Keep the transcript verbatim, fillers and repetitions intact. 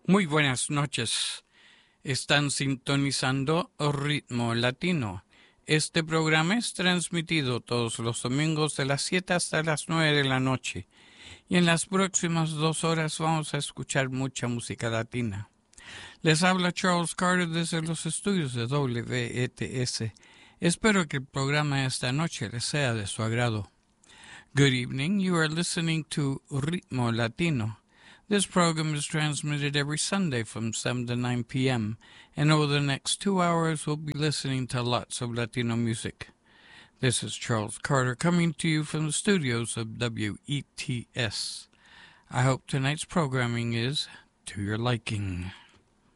Muy buenas noches. Están sintonizando Ritmo Latino. Este programa es transmitido todos los domingos de las siete hasta las nueve de la noche. Y en las próximas dos horas vamos a escuchar mucha música latina. Les habla Charles Carter desde los estudios de W E T S. Espero que el programa de esta noche les sea de su agrado. Good evening. You are listening to Ritmo Latino. This program is transmitted every Sunday from seven to nine p.m., and over the next two hours we'll be listening to lots of Latino music. This is Charles Carter coming to you from the studios of W E T S. I hope tonight's programming is to your liking.